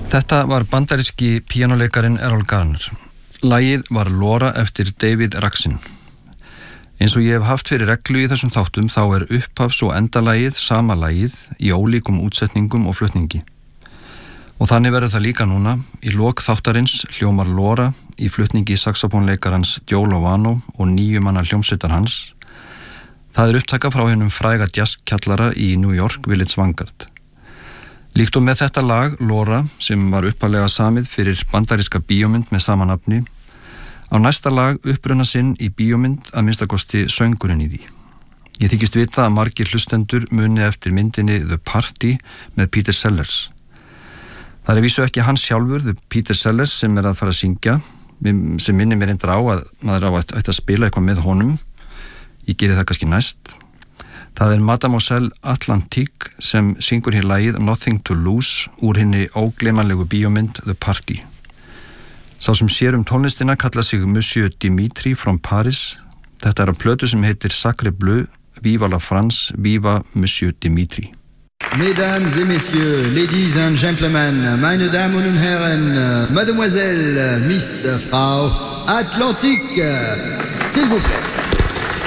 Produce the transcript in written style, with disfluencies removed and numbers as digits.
Þetta var bandaríski píanóleikarin Errol Garner. Lagið var Laura eftir David Raksin. Eins og ég hef haft fyrir reglu í þessum þáttum þá er upphafs- og endalagið sama lagið í ólíkum útsetningum og flutningi. Og þannig verður það líka núna. Í lok þáttarins hljómar Laura í flutningi saxofónleikarans Joe Lovano og 9 manna hljómsveitar hans. Það er upptaka frá hinum fræga jazzkjallara í New York, Village Vanguard. Líkt og með þetta lag, Laura, sem var upphaflega samið fyrir bandaríska bíómynd með sama nafni, á næsta lag uppruna sinn í bíómynd að minnstakosti söngurinn í því. Ég þykist vita að margir hlustendur muni eftir myndinni The Party með Peter Sellers. Það er vísu ekki hans sjálfur, Peter Sellers, sem er að fara að syngja, sem minnir mér reyndar á að maður á að spila eitthvað með honum. Ég geri það kannski næst. Það er Mademoiselle Atlantique sem syngur hér lagið Nothing to Lose úr hinni ógleymanlegu bíómynd The Party. Sá sem sér tónlistina kalla sig Monsieur Dimitri from Paris. Þetta er á plötu sem heitir Sacre Bleu, Viva la France, Viva Monsieur Dimitri. Mesdames et messieurs, ladies and gentlemen, meine Damen und Herren, Mademoiselle, Miss Frau Atlantique, s'il vous plaît.